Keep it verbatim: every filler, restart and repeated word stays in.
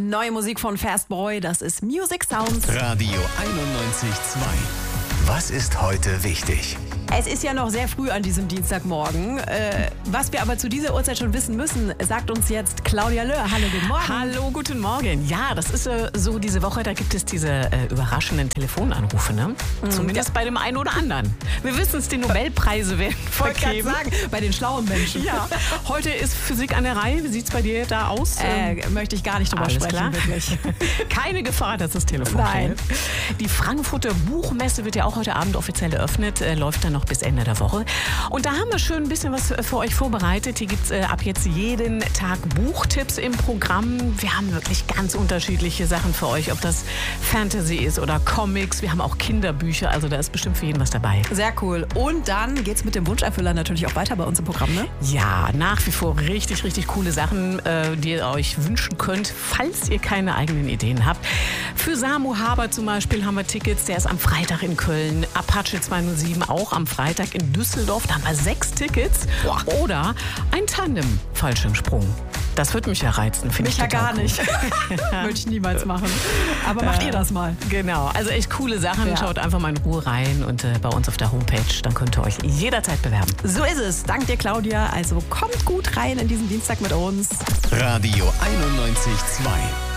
Neue Musik von Fastboy, das ist Music Sounds. Radio einundneunzig Komma zwei. Was ist heute wichtig? Es ist ja noch sehr früh an diesem Dienstagmorgen. Äh, was wir aber zu dieser Uhrzeit schon wissen müssen, sagt uns jetzt Claudia Löhr. Hallo, guten Morgen. Hallo, guten Morgen. Ja, das ist äh, so diese Woche, da gibt es diese äh, überraschenden Telefonanrufe, ne? Mhm. Zumindest ja. bei dem einen oder anderen. Wir wissen es, die Nobelpreise werden vergeben. Sagen, bei den schlauen Menschen. Ja, heute ist Physik an der Reihe. Wie sieht es bei dir da aus? Äh, möchte ich gar nicht drüber Alles sprechen, klar? wirklich. Keine Gefahr, dass das Telefon Nein. klingelt. Die Frankfurter Buchmesse wird ja auch heute Abend offiziell eröffnet, äh, läuft dann noch bis Ende der Woche. Und da haben wir schön ein bisschen was für euch vorbereitet. Hier gibt es äh, ab jetzt jeden Tag Buchtipps im Programm. Wir haben wirklich ganz unterschiedliche Sachen für euch, ob das Fantasy ist oder Comics. Wir haben auch Kinderbücher, also da ist bestimmt für jeden was dabei. Sehr cool. Und dann geht's mit dem Wunscherfüller natürlich auch weiter bei uns im Programm, ne? Ja, nach wie vor richtig, richtig coole Sachen, äh, die ihr euch wünschen könnt, falls ihr keine eigenen Ideen habt. Für Samu Haber zum Beispiel haben wir Tickets, der ist am Freitag in Köln. Apache zweihundertsieben auch am Freitag in Düsseldorf. Da haben wir sechs Tickets. Boah. Oder ein Tandem-Fallschirmsprung. Das würde mich ja reizen, finde ich. Mich ja gar cool. nicht. Würde ich niemals machen. Aber macht äh, ihr das mal. Genau, also echt coole Sachen. Ja. Schaut einfach mal in Ruhe rein und äh, bei uns auf der Homepage. Dann könnt ihr euch jederzeit bewerben. So ist es. Dank dir, Claudia. Also kommt gut rein in diesen Dienstag mit uns. Radio einundneunzig Komma zwei.